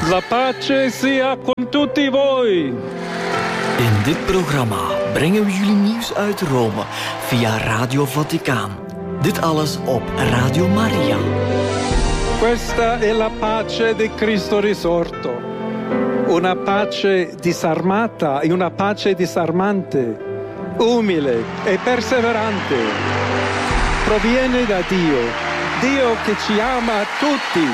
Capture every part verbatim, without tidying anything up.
La pace sia con tutti voi. In dit programma brengen we jullie nieuws uit Rome via Radio Vaticaan. Dit alles op Radio Maria. Questa è la pace di Cristo risorto. Una pace disarmata e una pace disarmante, umile e perseverante. Proviene da Dio, Dio che ci ama tutti.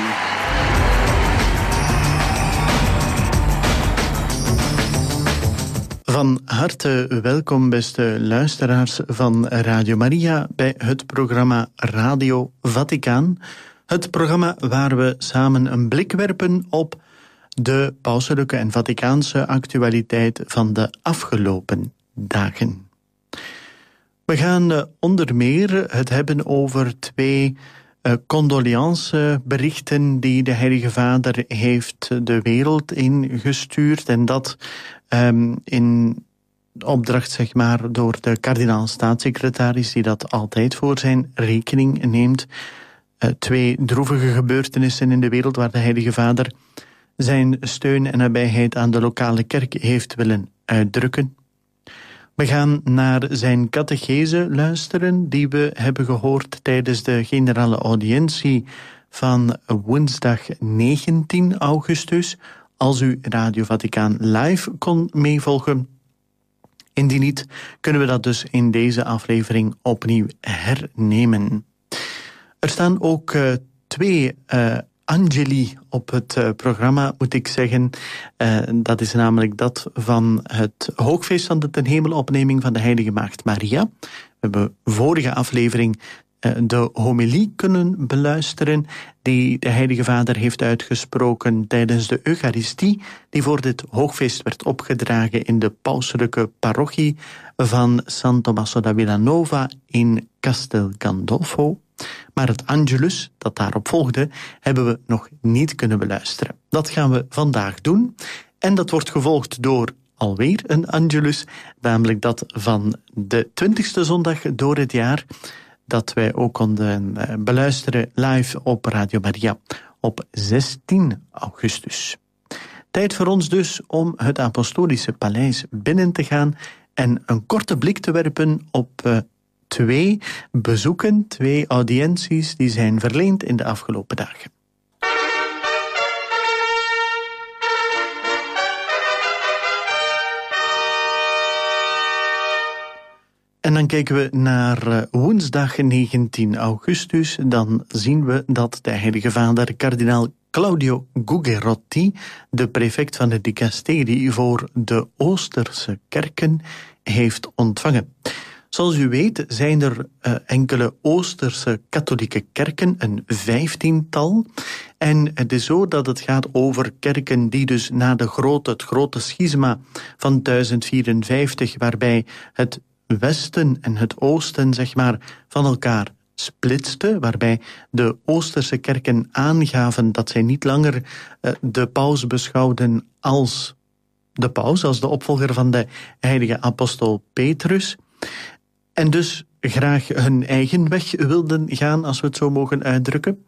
Van harte welkom, beste luisteraars van Radio Maria, bij het programma Radio Vaticaan. Het programma waar we samen een blik werpen op de pauselijke en Vaticaanse actualiteit van de afgelopen dagen. We gaan onder meer het hebben over twee uh, condoleanceberichten die de Heilige Vader heeft de wereld ingestuurd. En dat um, in opdracht, zeg maar, door de kardinaal-staatssecretaris, die dat altijd voor zijn rekening neemt. Uh, twee droevige gebeurtenissen in de wereld waar de Heilige Vader zijn steun en nabijheid aan de lokale kerk heeft willen uitdrukken. We gaan naar zijn catechese luisteren, die we hebben gehoord tijdens de generale audiëntie van woensdag negentien augustus. Als u Radio Vaticaan live kon meevolgen. Indien niet, kunnen we dat dus in deze aflevering opnieuw hernemen. Er staan ook uh, twee uh, Angeli op het uh, programma, moet ik zeggen. Uh, dat is namelijk dat van het hoogfeest van de ten hemelopneming van de Heilige Maagd Maria. We hebben vorige aflevering uh, de homilie kunnen beluisteren die de Heilige Vader heeft uitgesproken tijdens de Eucharistie, die voor dit hoogfeest werd opgedragen in de pauselijke parochie van San Tommaso da Villanova in Castel Gandolfo. Maar het Angelus, dat daarop volgde, hebben we nog niet kunnen beluisteren. Dat gaan we vandaag doen. En dat wordt gevolgd door alweer een Angelus, namelijk dat van de twintigste zondag door het jaar, dat wij ook konden beluisteren live op Radio Maria op zestien augustus. Tijd voor ons dus om het Apostolische Paleis binnen te gaan en een korte blik te werpen op uh, twee bezoeken, twee audiënties die zijn verleend in de afgelopen dagen. En dan kijken we naar woensdag negentien augustus. Dan zien we dat de Heilige Vader kardinaal Claudio Gugerotti, de prefect van het dicasterie voor de Oosterse kerken, heeft ontvangen. Zoals u weet zijn er uh, enkele Oosterse katholieke kerken, een vijftiental. En het is zo dat het gaat over kerken die dus na de grote, het grote schisma van duizend vierenvijftig, waarbij het Westen en het Oosten, zeg maar, van elkaar splitste, waarbij de Oosterse kerken aangaven dat zij niet langer uh, de paus beschouwden als de paus, als de opvolger van de heilige apostel Petrus, en dus graag hun eigen weg wilden gaan, als we het zo mogen uitdrukken.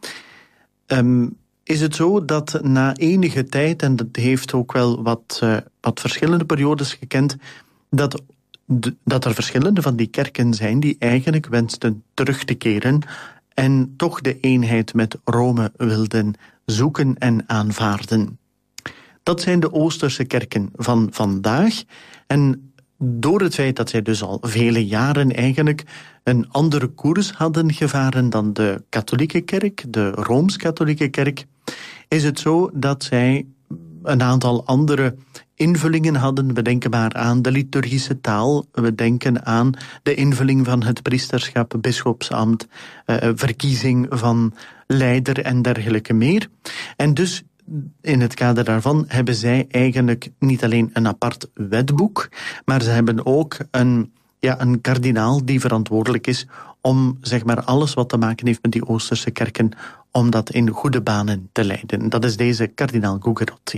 Um, is het zo dat na enige tijd, en dat heeft ook wel wat, uh, wat verschillende periodes gekend, dat dat er verschillende van die kerken zijn die eigenlijk wensten terug te keren en toch de eenheid met Rome wilden zoeken en aanvaarden. Dat zijn de Oosterse kerken van vandaag. En door het feit dat zij dus al vele jaren eigenlijk een andere koers hadden gevaren dan de katholieke kerk, de Rooms-katholieke kerk, is het zo dat zij een aantal andere invullingen hadden. We denken maar aan de liturgische taal, we denken aan de invulling van het priesterschap, bisschopsambt, uh, verkiezing van leider en dergelijke meer. En dus in het kader daarvan hebben zij eigenlijk niet alleen een apart wetboek, maar ze hebben ook een, ja, een kardinaal die verantwoordelijk is om, zeg maar, alles wat te maken heeft met die Oosterse kerken, om dat in goede banen te leiden. Dat is deze kardinaal Gugerotti.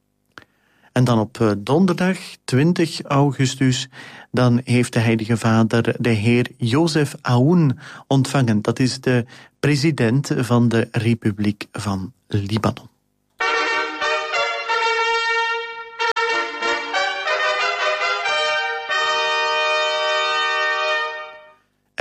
En dan op donderdag, twintig augustus, dan heeft de Heilige Vader de heer Jozef Aoun ontvangen. Dat is de president van de Republiek van Libanon.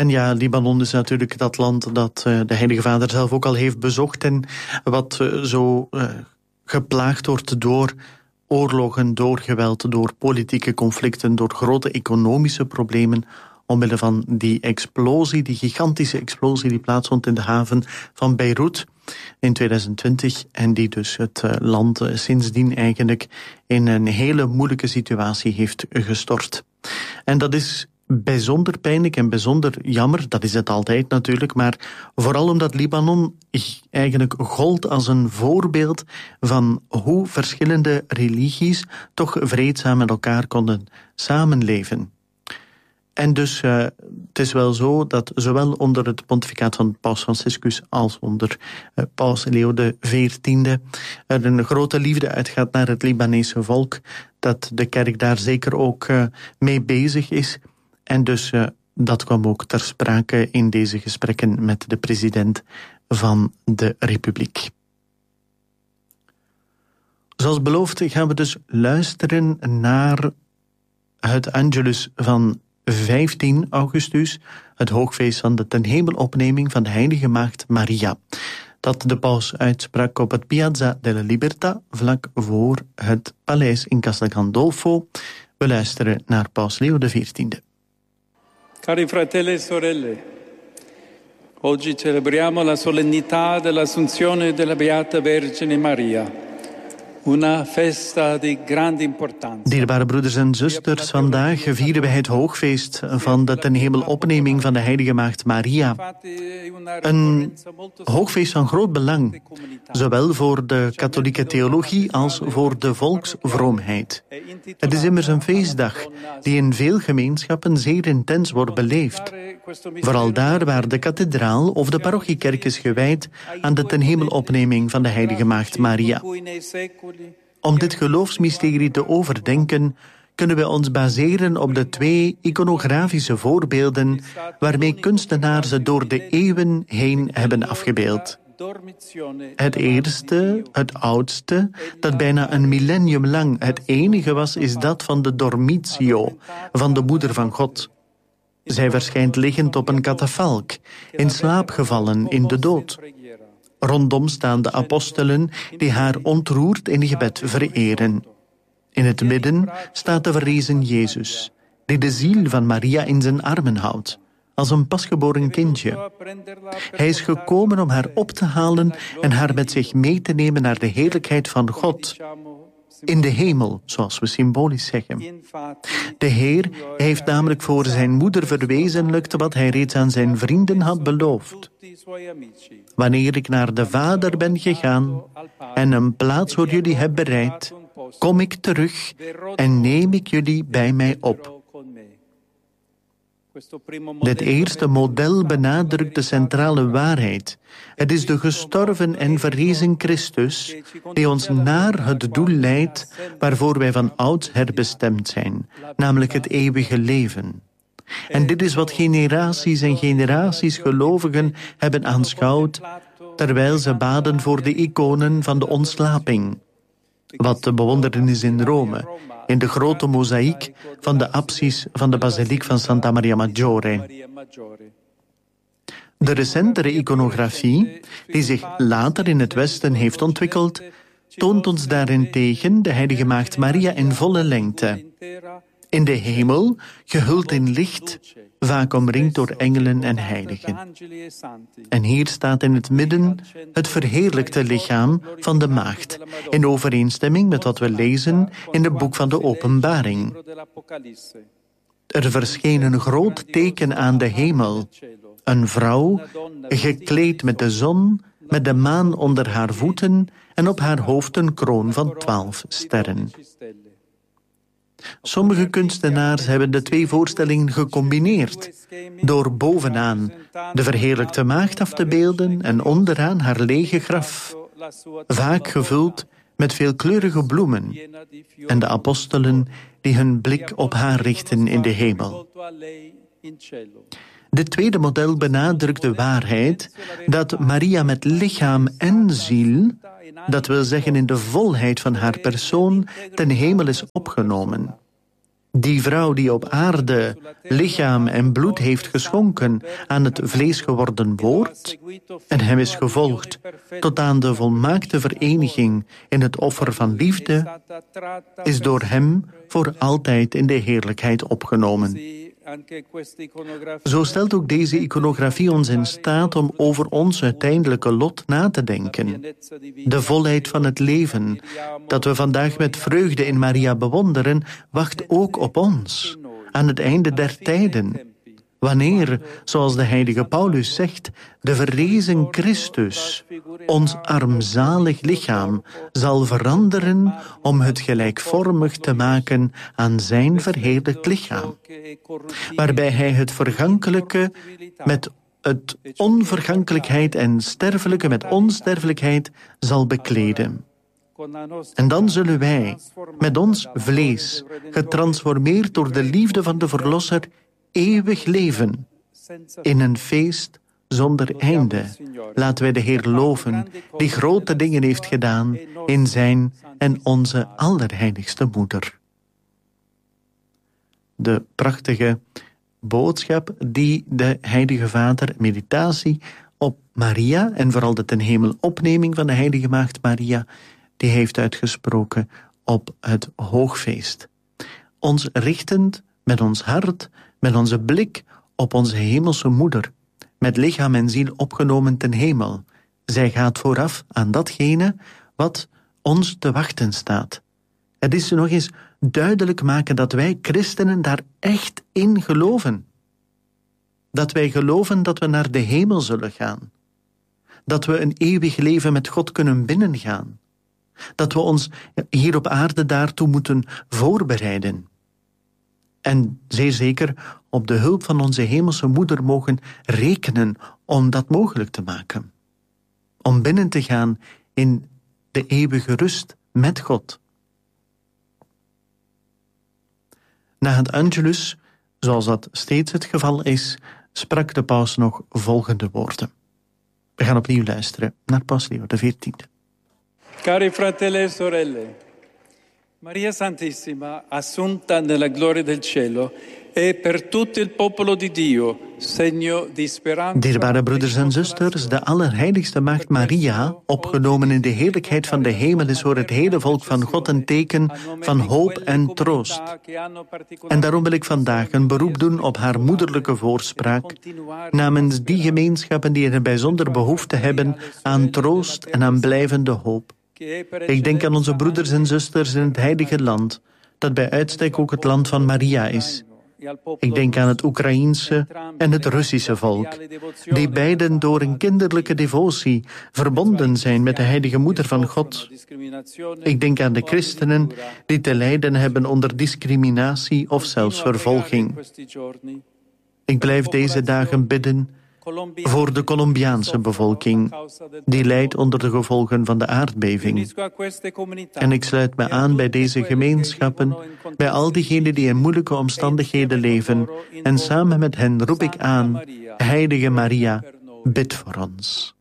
En ja, Libanon is natuurlijk dat land dat uh, de Heilige Vader zelf ook al heeft bezocht en wat uh, zo uh, geplaagd wordt door oorlogen, door geweld, door politieke conflicten, door grote economische problemen, omwille van die explosie, die gigantische explosie die plaatsvond in de haven van Beirut in tweeduizend twintig en die dus het uh, land uh, sindsdien eigenlijk in een hele moeilijke situatie heeft gestort. En dat is bijzonder pijnlijk en bijzonder jammer, dat is het altijd natuurlijk, maar vooral omdat Libanon eigenlijk gold als een voorbeeld van hoe verschillende religies toch vreedzaam met elkaar konden samenleven. En dus uh, het is wel zo dat zowel onder het pontificaat van Paus Franciscus als onder uh, Paus Leo de veertiende er een grote liefde uitgaat naar het Libanese volk, dat de kerk daar zeker ook uh, mee bezig is. En dus uh, dat kwam ook ter sprake in deze gesprekken met de president van de Republiek. Zoals beloofd gaan we dus luisteren naar het Angelus van vijftien augustus, het hoogfeest van de tenhemelopneming van de Heilige Maagd Maria, dat de paus uitsprak op het Piazza della Libertà, vlak voor het paleis in Castel Gandolfo. We luisteren naar paus Leo de veertiende. Cari fratelli e sorelle, oggi celebriamo la solennità dell'Assunzione della Beata Vergine Maria. Una festa di grande importanza. Dierbare broeders en zusters, vandaag vieren wij het hoogfeest van de tenhemelopneming van de Heilige Maagd Maria. Een hoogfeest van groot belang, zowel voor de katholieke theologie als voor de volksvroomheid. Het is immers een feestdag die in veel gemeenschappen zeer intens wordt beleefd. Vooral daar waar de kathedraal of de parochiekerk is gewijd aan de tenhemelopneming van de Heilige Maagd Maria. Om dit geloofsmysterie te overdenken, kunnen we ons baseren op de twee iconografische voorbeelden waarmee kunstenaars het door de eeuwen heen hebben afgebeeld. Het eerste, het oudste, dat bijna een millennium lang het enige was, is dat van de Dormitio, van de Moeder van God. Zij verschijnt liggend op een katafalk, in slaap gevallen in de dood. Rondom staan de apostelen die haar ontroerd in gebed vereren. In het midden staat de verrezen Jezus, die de ziel van Maria in zijn armen houdt, als een pasgeboren kindje. Hij is gekomen om haar op te halen en haar met zich mee te nemen naar de heerlijkheid van God, in de hemel, zoals we symbolisch zeggen. De Heer heeft namelijk voor zijn moeder verwezenlijkt wat hij reeds aan zijn vrienden had beloofd. Wanneer ik naar de Vader ben gegaan en een plaats voor jullie heb bereid, kom ik terug en neem ik jullie bij mij op. Dit eerste model benadrukt de centrale waarheid. Het is de gestorven en verrezen Christus die ons naar het doel leidt waarvoor wij van oudsher bestemd zijn, namelijk het eeuwige leven. En dit is wat generaties en generaties gelovigen hebben aanschouwd, terwijl ze baden voor de iconen van de ontslaping. Wat te bewonderen is in Rome, in de grote mozaïek van de apsis van de basiliek van Santa Maria Maggiore. De recentere iconografie, die zich later in het Westen heeft ontwikkeld, toont ons daarentegen de Heilige Maagd Maria in volle lengte. In de hemel, gehuld in licht, vaak omringd door engelen en heiligen. En hier staat in het midden het verheerlijkte lichaam van de maagd, in overeenstemming met wat we lezen in het boek van de Openbaring. Er verscheen een groot teken aan de hemel, een vrouw, gekleed met de zon, met de maan onder haar voeten en op haar hoofd een kroon van twaalf sterren. Sommige kunstenaars hebben de twee voorstellingen gecombineerd, door bovenaan de verheerlijkte maagd af te beelden en onderaan haar lege graf, vaak gevuld met veelkleurige bloemen, en de apostelen die hun blik op haar richten in de hemel. Dit tweede model benadrukt de waarheid dat Maria met lichaam en ziel, dat wil zeggen in de volheid van haar persoon, ten hemel is opgenomen. Die vrouw die op aarde lichaam en bloed heeft geschonken aan het vlees geworden woord en hem is gevolgd tot aan de volmaakte vereniging in het offer van liefde, is door hem voor altijd in de heerlijkheid opgenomen. Zo stelt ook deze iconografie ons in staat om over ons uiteindelijke lot na te denken. De volheid van het leven, dat we vandaag met vreugde in Maria bewonderen, wacht ook op ons, aan het einde der tijden. Wanneer, zoals de heilige Paulus zegt, de verrezen Christus ons armzalig lichaam zal veranderen om het gelijkvormig te maken aan zijn verheerlijkt lichaam, waarbij hij het vergankelijke met het onvergankelijkheid en sterfelijke met onsterfelijkheid zal bekleden. En dan zullen wij, met ons vlees, getransformeerd door de liefde van de Verlosser, eeuwig leven in een feest zonder einde. Laten wij de Heer loven, die grote dingen heeft gedaan in zijn en onze allerheiligste moeder. De prachtige boodschap die de Heilige Vader, meditatie op Maria en vooral de ten hemel opneming van de Heilige Maagd Maria, die heeft uitgesproken op het hoogfeest. Ons richtend met ons hart, met onze blik op onze hemelse moeder, met lichaam en ziel opgenomen ten hemel. Zij gaat vooraf aan datgene wat ons te wachten staat. Het is nog eens duidelijk maken dat wij christenen daar echt in geloven. Dat wij geloven dat we naar de hemel zullen gaan. Dat we een eeuwig leven met God kunnen binnengaan. Dat we ons hier op aarde daartoe moeten voorbereiden. En zeer zeker op de hulp van onze hemelse moeder mogen rekenen om dat mogelijk te maken. Om binnen te gaan in de eeuwige rust met God. Na het Angelus, zoals dat steeds het geval is, sprak de paus nog volgende woorden. We gaan opnieuw luisteren naar paus Leo de veertiende. Cari fratelli e sorelle, Maria Santissima, assunta nella gloria del cielo, è per tutto il popolo di Dio segno di speranza. Dierbare broeders en zusters, de allerheiligste Maagd Maria, opgenomen in de heerlijkheid van de hemel, is voor het hele volk van God een teken van hoop en troost. En daarom wil ik vandaag een beroep doen op haar moederlijke voorspraak namens die gemeenschappen die een bijzonder behoefte hebben aan troost en aan blijvende hoop. Ik denk aan onze broeders en zusters in het heilige land, dat bij uitstek ook het land van Maria is. Ik denk aan het Oekraïense en het Russische volk, die beiden door een kinderlijke devotie verbonden zijn met de heilige moeder van God. Ik denk aan de christenen die te lijden hebben onder discriminatie of zelfs vervolging. Ik blijf deze dagen bidden voor de Colombiaanse bevolking, die lijdt onder de gevolgen van de aardbeving. En ik sluit me aan bij deze gemeenschappen, bij al diegenen die in moeilijke omstandigheden leven, en samen met hen roep ik aan, Heilige Maria, bid voor ons.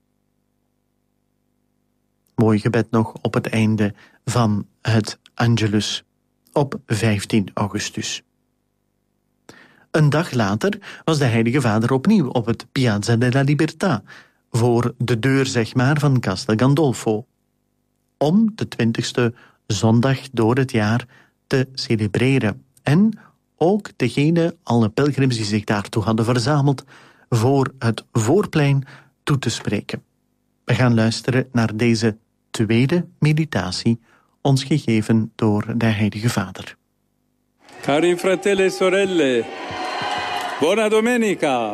Mooi gebed nog op het einde van het Angelus op vijftien augustus. Een dag later was de Heilige Vader opnieuw op het Piazza della Libertà, voor de deur zeg maar van Castel Gandolfo, om de twintigste zondag door het jaar te celebreren en ook degene, alle pelgrims die zich daartoe hadden verzameld, voor het voorplein toe te spreken. We gaan luisteren naar deze tweede meditatie, ons gegeven door de Heilige Vader. Cari fratelli e sorelle, buona domenica!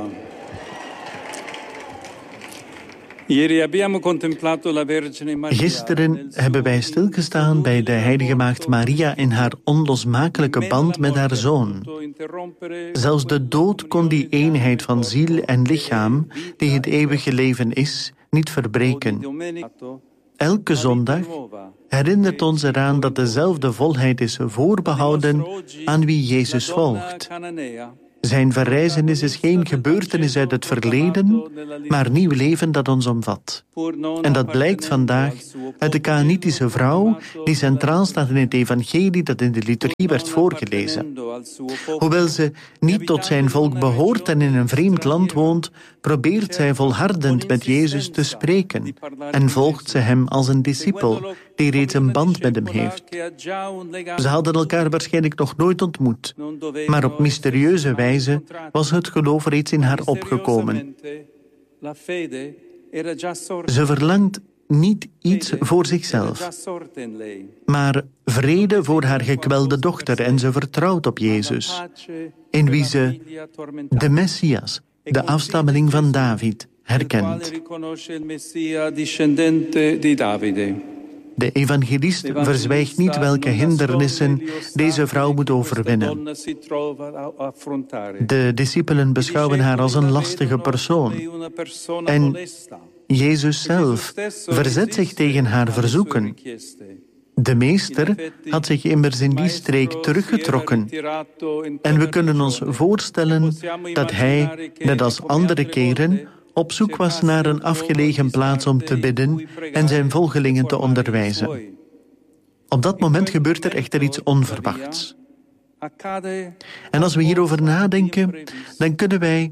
Gisteren hebben wij stilgestaan bij de Heilige Maagd Maria in haar onlosmakelijke band met haar Zoon. Zelfs de dood kon die eenheid van ziel en lichaam, die het eeuwige leven is, niet verbreken. Elke zondag herinnert ons eraan dat dezelfde volheid is voorbehouden aan wie Jezus volgt. Zijn verrijzenis is geen gebeurtenis uit het verleden, maar nieuw leven dat ons omvat. En dat blijkt vandaag uit de Kanaanitische vrouw die centraal staat in het evangelie dat in de liturgie werd voorgelezen. Hoewel ze niet tot zijn volk behoort en in een vreemd land woont, probeert zij volhardend met Jezus te spreken en volgt ze hem als een discipel die reeds een band met hem heeft. Ze hadden elkaar waarschijnlijk nog nooit ontmoet, maar op mysterieuze wijze was het geloof reeds in haar opgekomen. Ze verlangt niet iets voor zichzelf, maar vrede voor haar gekwelde dochter en ze vertrouwt op Jezus, in wie ze de Messias, de afstammeling van David, herkent. De evangelist verzwijgt niet welke hindernissen deze vrouw moet overwinnen. De discipelen beschouwen haar als een lastige persoon. En Jezus zelf verzet zich tegen haar verzoeken. De meester had zich immers in die streek teruggetrokken. En we kunnen ons voorstellen dat hij, net als andere keren, op zoek was naar een afgelegen plaats om te bidden en zijn volgelingen te onderwijzen. Op dat moment gebeurt er echter iets onverwachts. En als we hierover nadenken, dan kunnen wij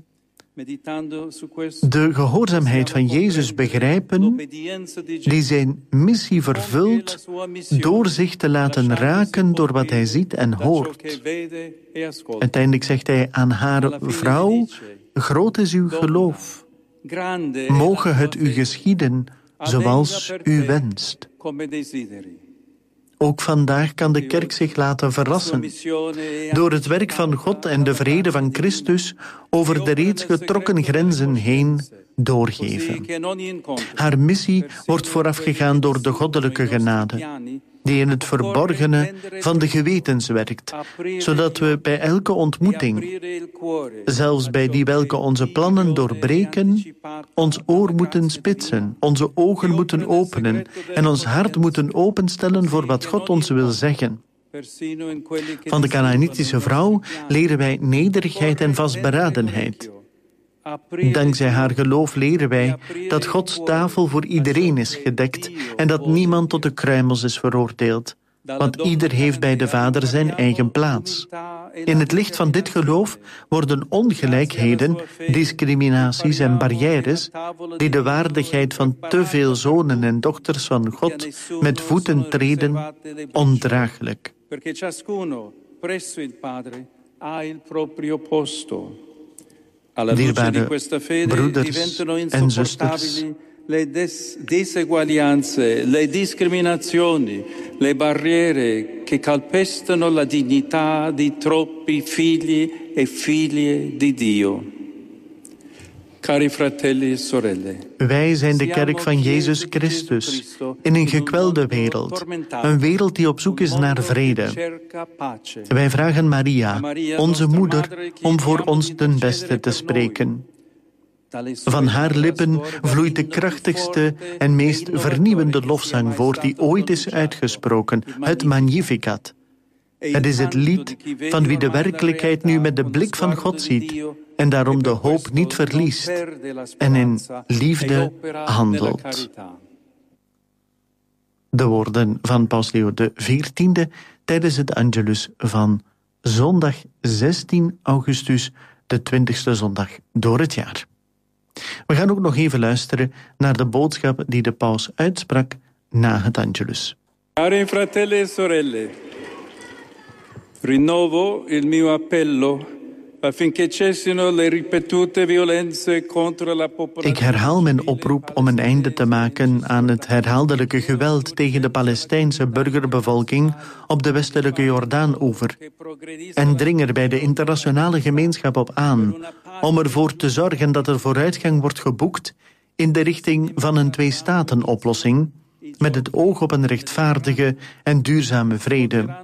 de gehoorzaamheid van Jezus begrijpen, die zijn missie vervult door zich te laten raken door wat hij ziet en hoort. Uiteindelijk zegt hij aan haar: vrouw, groot is uw geloof. Moge het u geschieden zoals u wenst. Ook vandaag kan de kerk zich laten verrassen door het werk van God en de vrede van Christus over de reeds getrokken grenzen heen doorgeven. Haar missie wordt voorafgegaan door de goddelijke genade, die in het verborgene van de gewetens werkt, zodat we bij elke ontmoeting, zelfs bij die welke onze plannen doorbreken, ons oor moeten spitsen, onze ogen moeten openen en ons hart moeten openstellen voor wat God ons wil zeggen. Van de Kanaanitische vrouw leren wij nederigheid en vastberadenheid. Dankzij haar geloof leren wij dat Gods tafel voor iedereen is gedekt en dat niemand tot de kruimels is veroordeeld. Want ieder heeft bij de Vader zijn eigen plaats. In het licht van dit geloof worden ongelijkheden, discriminaties en barrières, die de waardigheid van te veel zonen en dochters van God met voeten treden, ondraaglijk. Dierbare broeders en zusters, le des- diseguaglianze, le discriminazioni, le barriere che calpestano la dignità di troppi figli e figlie di Dio. Cari fratelli e sorelle, wij zijn de kerk van Jezus Christus in een gekwelde wereld, een wereld die op zoek is naar vrede. Wij vragen Maria, onze moeder, om voor ons ten beste te spreken. Van haar lippen vloeit de krachtigste en meest vernieuwende lofzang voort die ooit is uitgesproken, het Magnificat. Het is het lied van wie de werkelijkheid nu met de blik van God ziet en daarom de hoop niet verliest en in liefde handelt. De woorden van Paus Leo de veertiende tijdens het Angelus van zondag zestien augustus, de twintigste zondag door het jaar. We gaan ook nog even luisteren naar de boodschap die de paus uitsprak na het Angelus. Cari fratelli e sorelle, rinnovo il mio appello affinché cessino le ripetute violenze contro la popolazione. Ik herhaal mijn oproep om een einde te maken aan het herhaaldelijke geweld tegen de Palestijnse burgerbevolking op de westelijke Jordaan-oever en dring er bij de internationale gemeenschap op aan om ervoor te zorgen dat er vooruitgang wordt geboekt in de richting van een twee-staten-oplossing met het oog op een rechtvaardige en duurzame vrede.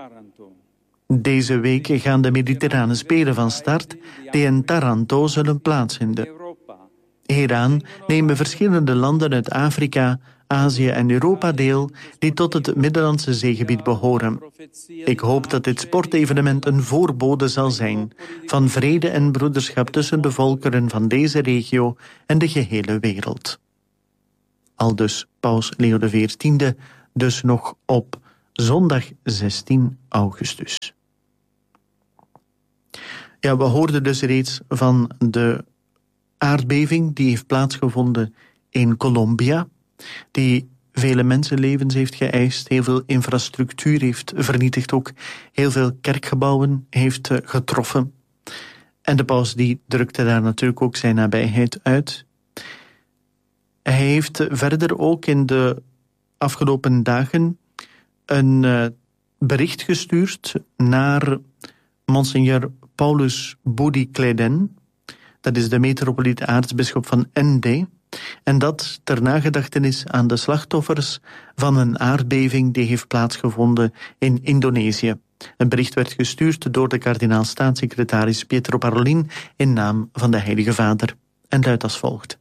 Deze week gaan de Mediterrane Spelen van start die in Taranto zullen plaatsvinden. Hieraan nemen verschillende landen uit Afrika, Azië en Europa deel die tot het Middellandse Zeegebied behoren. Ik hoop dat dit sportevenement een voorbode zal zijn van vrede en broederschap tussen de volkeren van deze regio en de gehele wereld. Aldus Paus Leo de veertiende, dus nog op zondag zestien augustus. Ja, we hoorden dus reeds van de aardbeving die heeft plaatsgevonden in Colombia, die vele mensenlevens heeft geëist, heel veel infrastructuur heeft vernietigd, ook heel veel kerkgebouwen heeft getroffen. En de paus die drukte daar natuurlijk ook zijn nabijheid uit. Hij heeft verder ook in de afgelopen dagen een uh, bericht gestuurd naar Monseigneur Paulus Boudi-Cléden, dat is de metropoliet aartsbisschop van Ende, en dat ter nagedachtenis aan de slachtoffers van een aardbeving die heeft plaatsgevonden in Indonesië. Een bericht werd gestuurd door de kardinaal-staatssecretaris Pietro Parolin in naam van de Heilige Vader en luidt als volgt.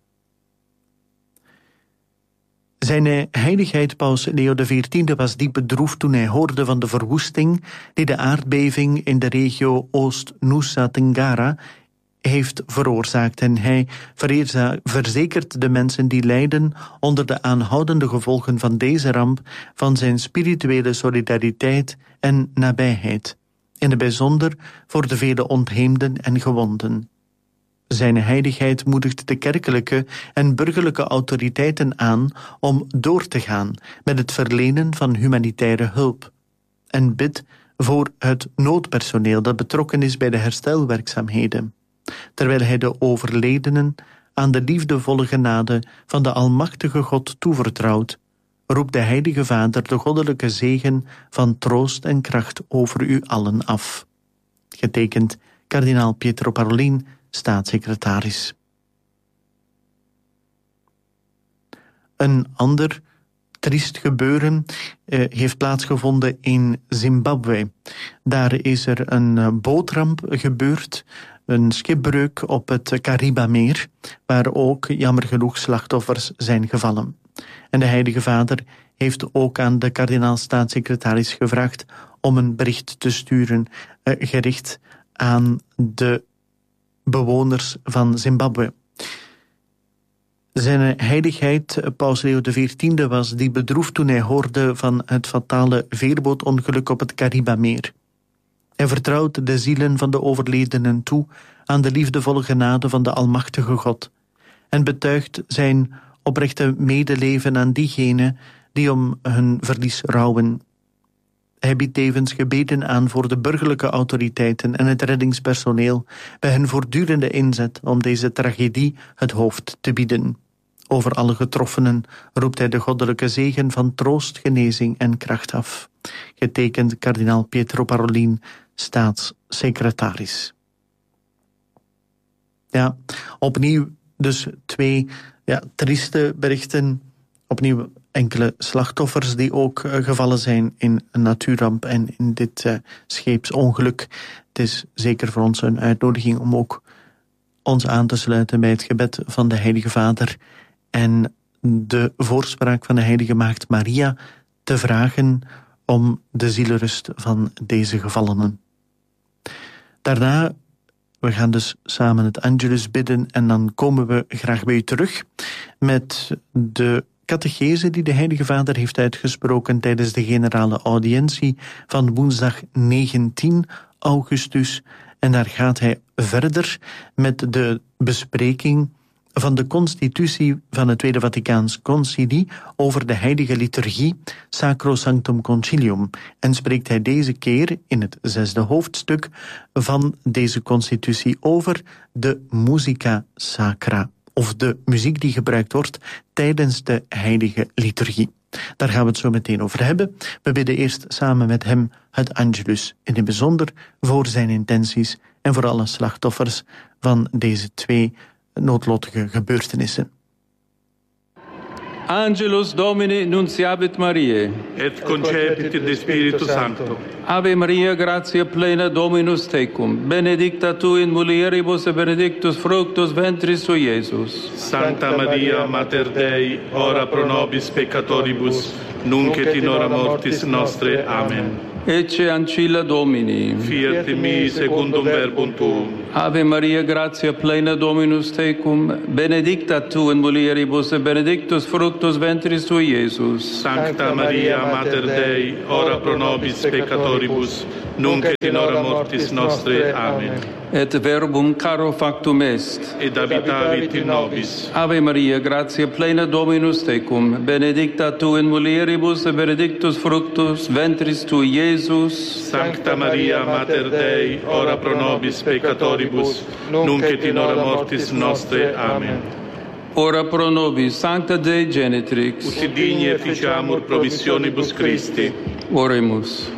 Zijn heiligheid Paus Leo de veertiende was diep bedroefd toen hij hoorde van de verwoesting die de aardbeving in de regio Oost-Nusa Tenggara heeft veroorzaakt. En hij verzekert de mensen die lijden onder de aanhoudende gevolgen van deze ramp van zijn spirituele solidariteit en nabijheid, in het bijzonder voor de vele ontheemden en gewonden. Zijn heiligheid moedigt de kerkelijke en burgerlijke autoriteiten aan om door te gaan met het verlenen van humanitaire hulp en bidt voor het noodpersoneel dat betrokken is bij de herstelwerkzaamheden, terwijl hij de overledenen aan de liefdevolle genade van de Almachtige God toevertrouwt, roept de Heilige Vader de goddelijke zegen van troost en kracht over u allen af. Getekend kardinaal Pietro Parolin, staatssecretaris. Een ander triest gebeuren uh, heeft plaatsgevonden in Zimbabwe. Daar is er een uh, bootramp gebeurd, een schipbreuk op het Karibameer, waar ook jammer genoeg slachtoffers zijn gevallen. En de Heilige Vader heeft ook aan de kardinaal-staatssecretaris gevraagd om een bericht te sturen, uh, gericht aan de bewoners van Zimbabwe. Zijn heiligheid, Paus Leo de veertiende, was diep bedroefd toen hij hoorde van het fatale veerbootongeluk op het Karibameer. Hij vertrouwt de zielen van de overledenen toe aan de liefdevolle genade van de Almachtige God en betuigt zijn oprechte medeleven aan diegenen die om hun verlies rouwen. Hij biedt tevens gebeden aan voor de burgerlijke autoriteiten en het reddingspersoneel bij hun voortdurende inzet om deze tragedie het hoofd te bieden. Over alle getroffenen roept hij de goddelijke zegen van troost, genezing en kracht af. Getekend kardinaal Pietro Parolin, staatssecretaris. Ja, opnieuw dus twee ja, trieste berichten. Opnieuw enkele slachtoffers die ook uh, gevallen zijn in een natuurramp en in dit uh, scheepsongeluk. Het is zeker voor ons een uitnodiging om ook ons aan te sluiten bij het gebed van de Heilige Vader en de voorspraak van de Heilige Maagd Maria te vragen om de zielenrust van deze gevallenen. Daarna, we gaan dus samen het Angelus bidden en dan komen we graag bij u terug met de catechese die de Heilige Vader heeft uitgesproken tijdens de generale audiëntie van woensdag negentien augustus. En daar gaat hij verder met de bespreking van de constitutie van het Tweede Vaticaans Concilie over de heilige liturgie, Sacrosanctum Concilium. En spreekt hij deze keer in het zesde hoofdstuk van deze constitutie over de musica sacra, of de muziek die gebruikt wordt tijdens de heilige liturgie. Daar gaan we het zo meteen over hebben. We bidden eerst samen met hem het Angelus, in het bijzonder voor zijn intenties en voor alle slachtoffers van deze twee noodlottige gebeurtenissen. Angelus Domini nunciabit Mariae. Et concepit de Spiritu Sancto. Ave Maria, gratia plena, Dominus tecum. Benedicta tu in mulieribus et benedictus fructus ventris tui, Iesus. Sancta Maria, Mater Dei, ora pro nobis peccatoribus, nunc et in hora mortis nostre. Amen. Ecce ancilla Domini. Fiat mi secundum verbum tuum. Ave Maria, gratia plena, Dominus tecum. Benedicta tu in mulieribus et benedictus fructus ventris tui, Iesus. Sancta Maria, Mater Dei, ora pro nobis peccatoribus, nunc et in hora mortis nostre. Amen. Et verbum caro factum est. Et habitavit in nobis. Ave Maria, gratia plena, Dominus tecum. Benedicta tu in mulieribus et benedictus fructus ventris tui, Iesus. Sancta Maria, Mater Dei, ora pro nobis peccatoribus, nunc et in hora mortis nostre. Amen. Ora pro nobis, Sancta Dei Genitrix. Ut digni efficiamur promissionibus Christi. Oremus.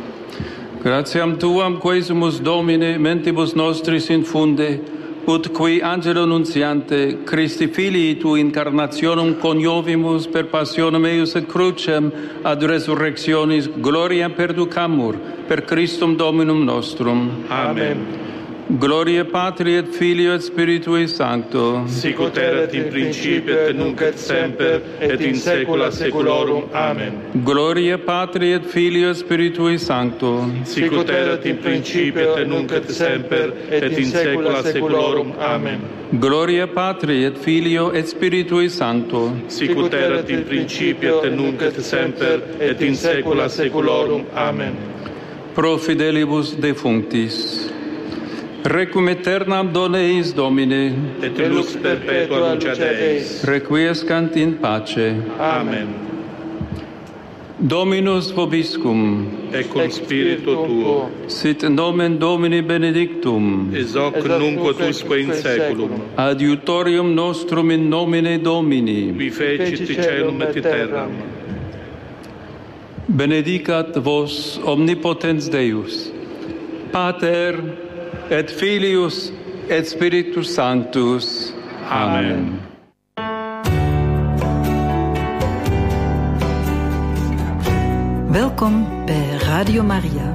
Gratiam Tuam, quesumus Domine, mentibus nostris infunde, ut qui angelo nunciante, Christi Filii tu incarnationum coniovimus per passionem eius et crucem ad resurrectionis gloria perducamur per Christum Dominum nostrum. Amen. Gloria Patri et Filio et Spiritui Sancto. Sic ut erat in principio et nunc et semper et in saecula saeculorum. Amen. Gloria Patri et Filio et Spiritui Sancto. Sic ut erat in principio et nunc et semper et in saecula saeculorum. Amen. Gloria Patri et Filio et Spiritui Sancto. Sic ut erat in principio et nunc et semper et in saecula saeculorum. Amen. Pro fidelibus defunctis. Requiem aeternam dona eis, Domine. Et lux perpetua lucet eis. Requiescant in pace. Amen. Dominus vobiscum. Et cum spiritu tuo. Sit nomen Domini benedictum. Ex hoc nunc usque in saeculum. Adiutorium nostrum in nomine Domini. Qui fecit caelum et terram. Benedicat vos omnipotens Deus, Pater et Filius et Spiritus Sanctus. Amen. Welkom bij Radio Maria.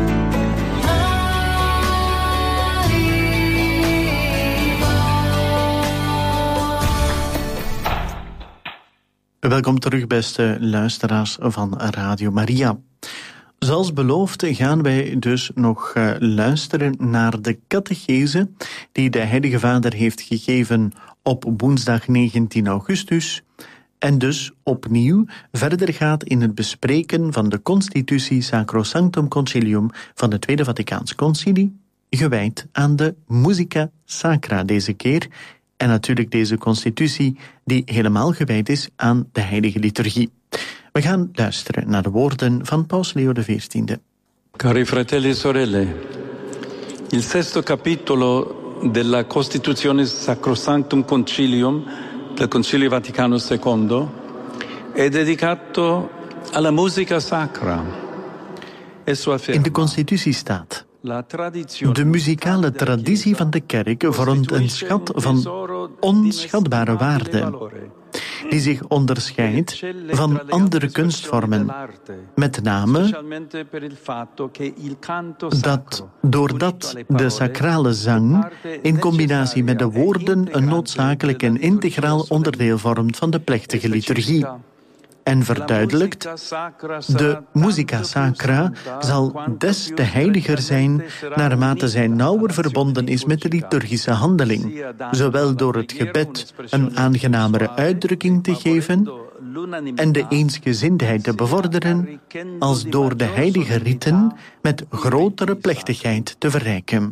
Welkom terug, beste luisteraars van Radio Maria. Zoals beloofd gaan wij dus nog uh, luisteren naar de catechese die de Heilige Vader heeft gegeven op woensdag negentien augustus en dus opnieuw verder gaat in het bespreken van de Constitutie Sacrosanctum Concilium van het Tweede Vaticaans Concilie, gewijd aan de Musica Sacra deze keer. En natuurlijk deze constitutie die helemaal gewijd is aan de heilige liturgie. We gaan luisteren naar de woorden van Paus Leo de veertiende. Cari fratelli e sorelle, il sesto capitolo della Costituzione Sacrosanctum Concilium del Concilio Vaticano secondo è dedicato alla musica sacra. In de constitutie staat: de muzikale traditie van de kerk vormt een schat van onschatbare waarde, die zich onderscheidt van andere kunstvormen, met name dat doordat de sacrale zang in combinatie met de woorden een noodzakelijk en integraal onderdeel vormt van de plechtige liturgie. En verduidelijkt, de musica sacra zal des te heiliger zijn naarmate zij nauwer verbonden is met de liturgische handeling, zowel door het gebed een aangenamere uitdrukking te geven en de eensgezindheid te bevorderen, als door de heilige riten met grotere plechtigheid te verrijken.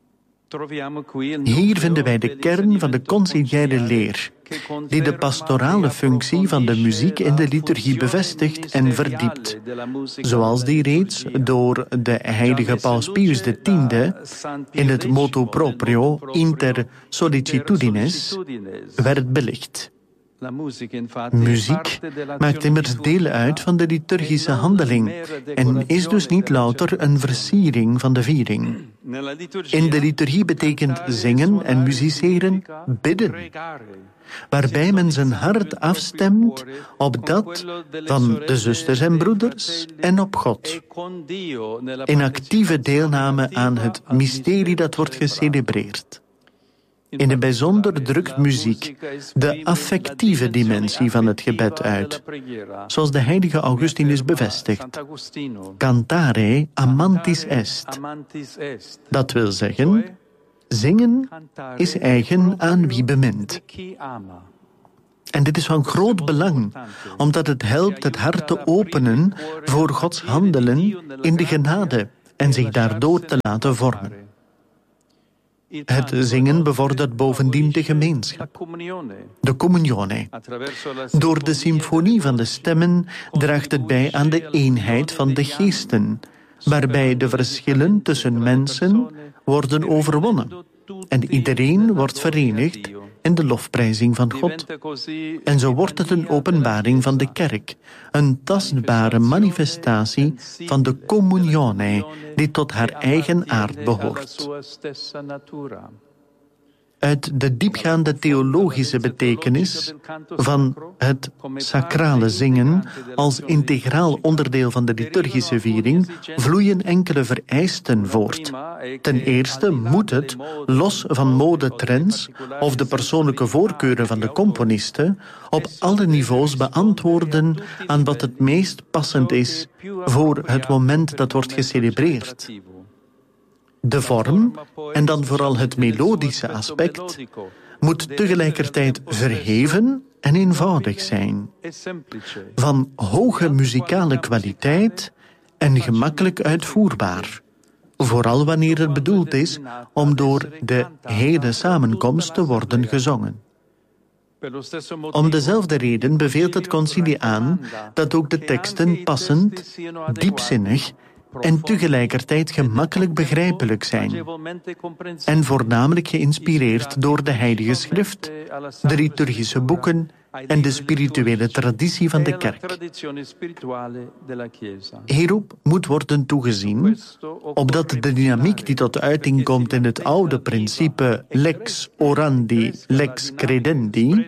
Hier vinden wij de kern van de conciliaire leer, die de pastorale functie van de muziek in de liturgie bevestigt en verdiept, zoals die reeds door de heilige Paus Pius X in het motu proprio Inter Sollicitudines werd belicht. Muziek maakt immers deel uit van de liturgische handeling en is dus niet louter een versiering van de viering. In de liturgie betekent zingen en musiceren bidden, waarbij men zijn hart afstemt op dat van de zusters en broeders en op God. In actieve deelname aan het mysterie dat wordt gecelebreerd. In het bijzonder drukt muziek de affectieve dimensie van het gebed uit, zoals de heilige Augustinus bevestigt. Cantare amantis est. Dat wil zeggen, zingen is eigen aan wie bemint. En dit is van groot belang, omdat het helpt het hart te openen voor Gods handelen in de genade en zich daardoor te laten vormen. Het zingen bevordert bovendien de gemeenschap, de communione. Door de symfonie van de stemmen draagt het bij aan de eenheid van de geesten, waarbij de verschillen tussen mensen worden overwonnen en iedereen wordt verenigd in de lofprijzing van God. En zo wordt het een openbaring van de kerk, een tastbare manifestatie van de communione die tot haar eigen aard behoort. Uit de diepgaande theologische betekenis van het sacrale zingen als integraal onderdeel van de liturgische viering vloeien enkele vereisten voort. Ten eerste moet het, los van modetrends of de persoonlijke voorkeuren van de componisten, op alle niveaus beantwoorden aan wat het meest passend is voor het moment dat wordt gecelebreerd. De vorm, en dan vooral het melodische aspect, moet tegelijkertijd verheven en eenvoudig zijn. Van hoge muzikale kwaliteit en gemakkelijk uitvoerbaar. Vooral wanneer het bedoeld is om door de hele samenkomst te worden gezongen. Om dezelfde reden beveelt het concilie aan dat ook de teksten passend, diepzinnig en tegelijkertijd gemakkelijk begrijpelijk zijn. En voornamelijk geïnspireerd door de Heilige Schrift, de liturgische boeken en de spirituele traditie van de kerk. Hierop moet worden toegezien, opdat de dynamiek die tot uiting komt in het oude principe lex orandi, lex credendi,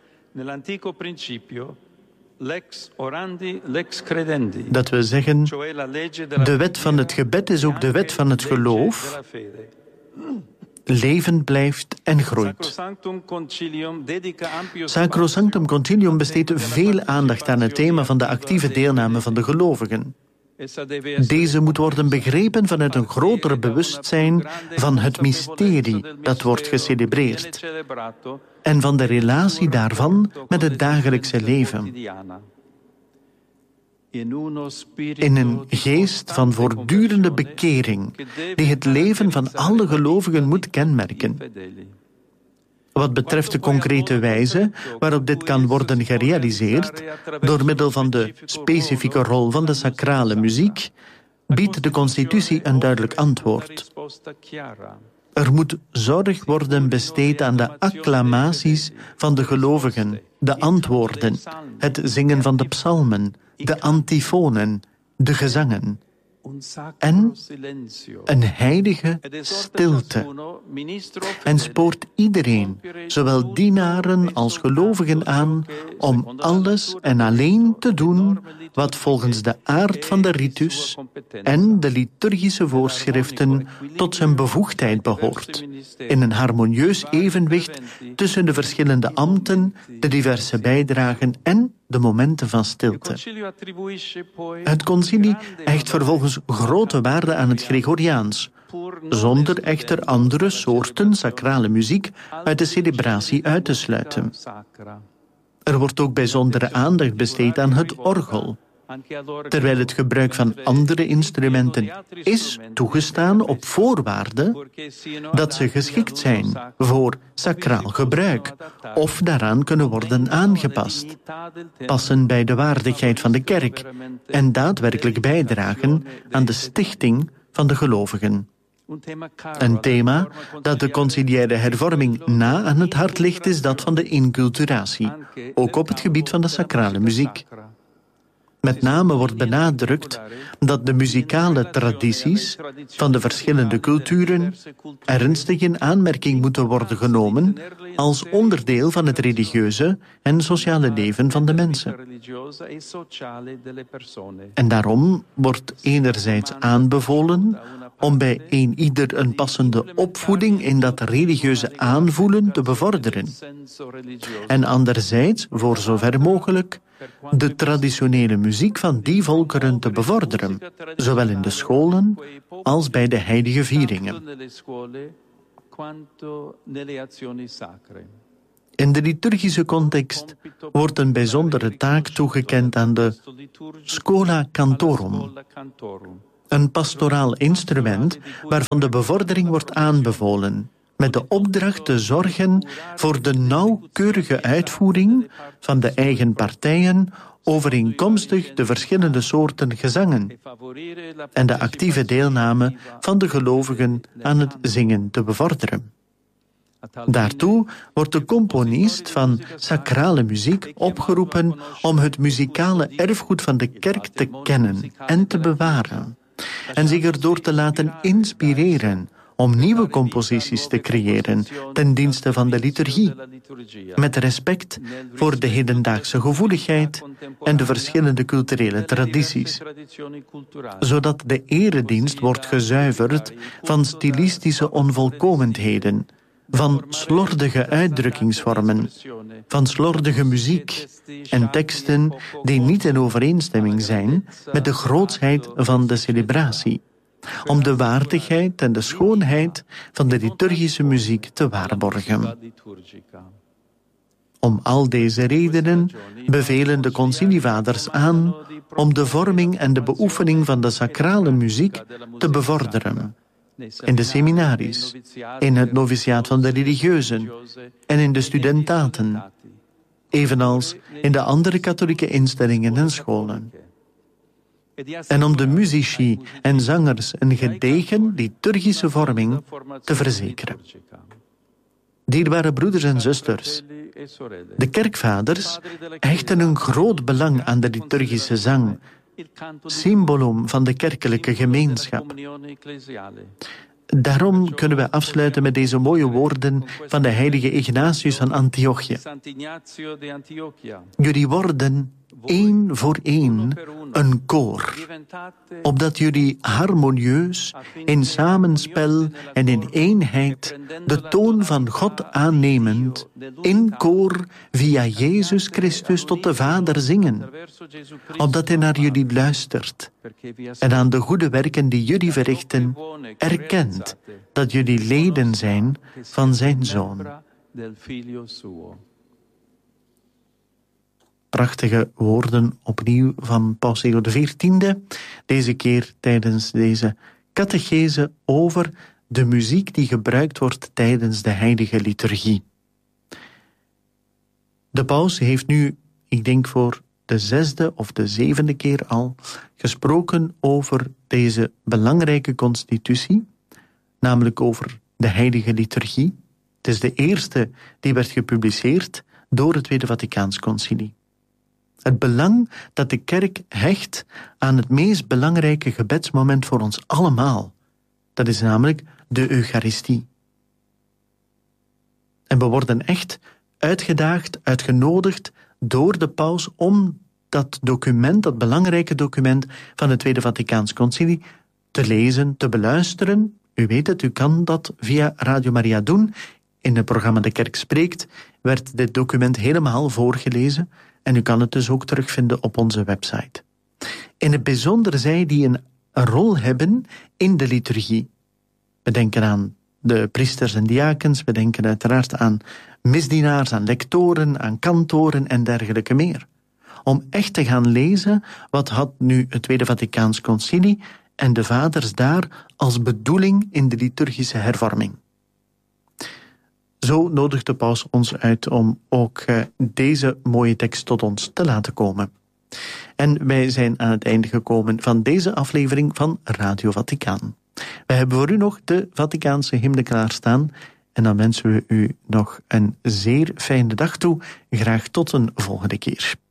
Lex orandi, lex credendi. Dat wil zeggen, de wet van het gebed is ook de wet van het geloof, levend blijft en groeit. Sacrosanctum Concilium besteedt veel aandacht aan het thema van de actieve deelname van de gelovigen. Deze moet worden begrepen vanuit een groter bewustzijn van het mysterie dat wordt gecelebreerd en van de relatie daarvan met het dagelijkse leven. In een geest van voortdurende bekering die het leven van alle gelovigen moet kenmerken. Wat betreft de concrete wijze waarop dit kan worden gerealiseerd, door middel van de specifieke rol van de sacrale muziek, biedt de constitutie een duidelijk antwoord. Er moet zorg worden besteed aan de acclamaties van de gelovigen, de antwoorden, het zingen van de psalmen, de antifonen, de gezangen. En een heilige stilte. En spoort iedereen, zowel dienaren als gelovigen aan, om alles en alleen te doen wat volgens de aard van de ritus en de liturgische voorschriften tot zijn bevoegdheid behoort, in een harmonieus evenwicht tussen de verschillende ambten, de diverse bijdragen en de momenten van stilte. Het concilie hecht vervolgens grote waarde aan het Gregoriaans, zonder echter andere soorten sacrale muziek uit de celebratie uit te sluiten. Er wordt ook bijzondere aandacht besteed aan het orgel, terwijl het gebruik van andere instrumenten is toegestaan op voorwaarde dat ze geschikt zijn voor sacraal gebruik of daaraan kunnen worden aangepast, passen bij de waardigheid van de kerk en daadwerkelijk bijdragen aan de stichting van de gelovigen. Een thema dat de conciliaire hervorming na aan het hart ligt is dat van de inculturatie, ook op het gebied van de sacrale muziek. Met name wordt benadrukt dat de muzikale tradities van de verschillende culturen ernstig in aanmerking moeten worden genomen als onderdeel van het religieuze en sociale leven van de mensen. En daarom wordt enerzijds aanbevolen om bij een ieder een passende opvoeding in dat religieuze aanvoelen te bevorderen. En anderzijds, voor zover mogelijk, de traditionele muziek van die volkeren te bevorderen, zowel in de scholen als bij de heilige vieringen. In de liturgische context wordt een bijzondere taak toegekend aan de Schola Cantorum, een pastoraal instrument waarvan de bevordering wordt aanbevolen, met de opdracht te zorgen voor de nauwkeurige uitvoering van de eigen partijen overeenkomstig de verschillende soorten gezangen en de actieve deelname van de gelovigen aan het zingen te bevorderen. Daartoe wordt de componist van sacrale muziek opgeroepen om het muzikale erfgoed van de kerk te kennen en te bewaren en zich erdoor te laten inspireren om nieuwe composities te creëren ten dienste van de liturgie, met respect voor de hedendaagse gevoeligheid en de verschillende culturele tradities, zodat de eredienst wordt gezuiverd van stilistische onvolkomenheden, van slordige uitdrukkingsvormen, van slordige muziek en teksten die niet in overeenstemming zijn met de grootsheid van de celebratie, om de waardigheid en de schoonheid van de liturgische muziek te waarborgen. Om al deze redenen bevelen de concilievaders aan om de vorming en de beoefening van de sacrale muziek te bevorderen, in de seminaries, in het noviciaat van de religieuzen en in de studentaten, evenals in de andere katholieke instellingen en scholen. En om de muzici en zangers een gedegen liturgische vorming te verzekeren. Dierbare broeders en zusters, de kerkvaders hechten een groot belang aan de liturgische zang, symbolum van de kerkelijke gemeenschap. Daarom kunnen we afsluiten met deze mooie woorden van de heilige Ignatius van Antiochië. Jullie worden één voor één een koor, opdat jullie harmonieus in samenspel en in eenheid de toon van God aannemend in koor via Jezus Christus tot de Vader zingen, opdat hij naar jullie luistert en aan de goede werken die jullie verrichten erkent dat jullie leden zijn van zijn Zoon. Prachtige woorden opnieuw van Paus Leo de veertiende, deze keer tijdens deze catechese over de muziek die gebruikt wordt tijdens de heilige liturgie. De paus heeft nu, ik denk voor de zesde of de zevende keer al, gesproken over deze belangrijke constitutie, namelijk over de heilige liturgie. Het is de eerste die werd gepubliceerd door het Tweede Vaticaans Concilie. Het belang dat de kerk hecht aan het meest belangrijke gebedsmoment voor ons allemaal, dat is namelijk de Eucharistie. En we worden echt uitgedaagd, uitgenodigd door de paus om dat document, dat belangrijke document van het Tweede Vaticaans Concilie, te lezen, te beluisteren. U weet het, u kan dat via Radio Maria doen. In het programma De Kerk Spreekt werd dit document helemaal voorgelezen en u kan het dus ook terugvinden op onze website. In het bijzonder zij die een rol hebben in de liturgie. We denken aan de priesters en diakens, we denken uiteraard aan misdienaars, aan lectoren, aan kantoren en dergelijke meer. Om echt te gaan lezen wat had nu het Tweede Vaticaans Concilie en de vaders daar als bedoeling in de liturgische hervorming. Zo nodigt de paus ons uit om ook uh, deze mooie tekst tot ons te laten komen. En wij zijn aan het einde gekomen van deze aflevering van Radio Vaticaan. We hebben voor u nog de Vaticaanse hymne klaarstaan. En dan wensen we u nog een zeer fijne dag toe. Graag tot een volgende keer.